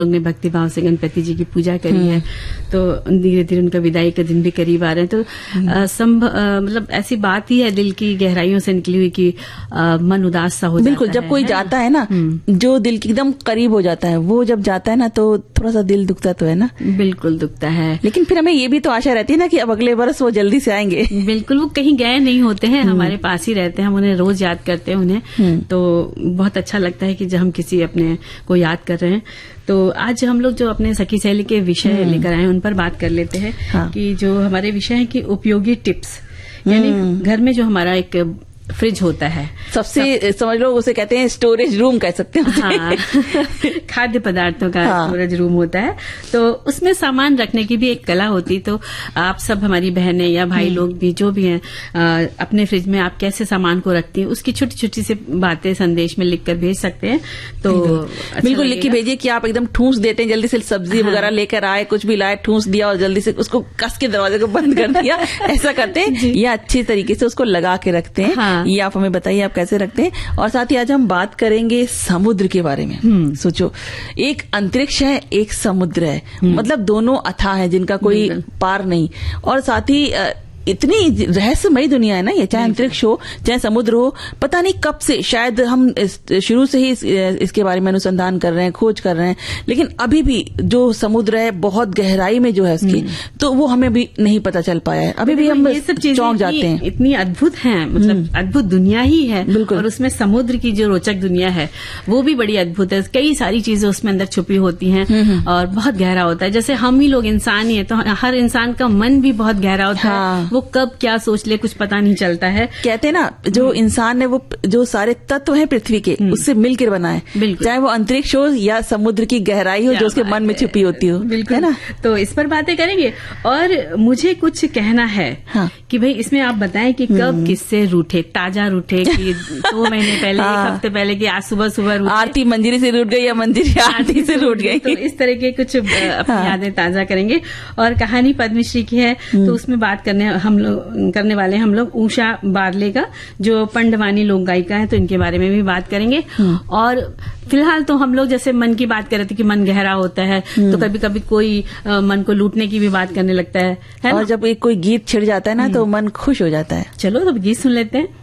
लोग ने भक्ति भाव से गणपति जी की पूजा करी है, तो धीरे धीरे उनका विदाई का दिन भी करीब आ रहे हैं। तो मतलब ऐसी बात ही है दिल की गहराइयों से निकली हुई कि मन उदास सा हो जाता है। बिल्कुल, जब कोई जाता है ना, जो दिल के एकदम करीब हो जाता है, वो जब जाता है ना तो थोड़ा सा दिल दुखता तो है ना। बिल्कुल दुखता है, लेकिन फिर हमें ये भी तो आशा रहती है ना कि अब अगले बरस वो जल्दी से आएंगे। बिल्कुल, वो कहीं गए नहीं होते हैं, हमारे पास ही रहते हैं, हम उन्हें रोज याद करते हैं उन्हें। तो बहुत अच्छा लगता है कि जब हम किसी अपने को याद कर रहे हैं। तो आज हम लोग जो अपने सखी सहेली के विषय लेकर आए उन पर बात कर लेते हैं। हाँ। कि जो हमारे विषय है कि उपयोगी टिप्स, यानी घर में जो हमारा एक फ्रिज होता है, सबसे समझ लो उसे कहते हैं स्टोरेज रूम कह सकते हैं। हाँ, खाद्य पदार्थों का स्टोरेज रूम होता है, तो उसमें सामान रखने की भी एक कला होती। तो आप सब हमारी बहनें या भाई लोग भी जो भी हैं, अपने फ्रिज में आप कैसे सामान को रखती हैं उसकी छोटी छोटी सी बातें संदेश में लिखकर भेज सकते हैं। तो बिल्कुल लिख के भेजिए कि आप एकदम ठूंस देते हैं, जल्दी से सब्जी वगैरह लेकर आए, कुछ भी लाए, ठूंस दिया और जल्दी से उसको कस के दरवाजे को बंद कर दिया, ऐसा करते हैं या अच्छी तरीके से उसको लगा के रखते हैं। हाँ। ये आप हमें बताइए आप कैसे रखते हैं। और साथ ही आज हम बात करेंगे समुद्र के बारे में। सोचो, एक अंतरिक्ष है, एक समुद्र है, मतलब दोनों अथाह है जिनका कोई पार नहीं। और साथ ही इतनी रहस्यमयी दुनिया है ना ये, चाहे अंतरिक्ष हो चाहे समुद्र हो। पता नहीं कब से, शायद हम शुरू से ही इसके बारे में अनुसंधान कर रहे हैं, खोज कर रहे हैं, लेकिन अभी भी जो समुद्र है बहुत गहराई में जो है उसकी, तो वो हमें भी नहीं पता चल पाया है। अभी भी हम ये सब चीजें चौंक जाते हैं, इतनी अद्भुत है, मतलब अद्भुत दुनिया ही है। और उसमें समुद्र की जो रोचक दुनिया है वो भी बड़ी अद्भुत है। कई सारी चीजें उसमें अंदर छुपी होती हैं और बहुत गहरा होता है। जैसे हम ही लोग इंसान ही है, तो हर इंसान का मन भी बहुत गहरा होता है, वो कब क्या सोच ले कुछ पता नहीं चलता है। कहते हैं ना, जो इंसान है वो जो सारे तत्व हैं पृथ्वी के उससे मिलकर बना है, चाहे वो अंतरिक्ष हो या समुद्र की गहराई हो जो उसके मन में छुपी होती हो। बिल्कुल, है ना। तो इस पर बातें करेंगे। और मुझे कुछ कहना है कि भाई इसमें आप बताएं कि कब किससे रूठे, ताजा रूठे कि 2 महीने पहले, 1 हफ्ते पहले, कि आज सुबह सुबह रूठे, आरती मंजिरी से रूठ गई या मंजिरी आरती से रूठ गई। तो इस तरह के कुछ अपनी यादें ताजा करेंगे। और कहानी पद्मश्री की है, तो उसमें बात करने वाले हम लोग उषा बारले का, जो पंडवानी लोक गायिका है, तो इनके बारे में भी बात करेंगे। और फिलहाल तो हम लोग जैसे मन की बात कर रहे थे कि मन गहरा होता है, तो कभी कभी कोई मन को लूटने की भी बात करने लगता है। और जब कोई गीत छिड़ जाता है ना तो मन खुश हो जाता है। चलो तो गीत सुन लेते हैं।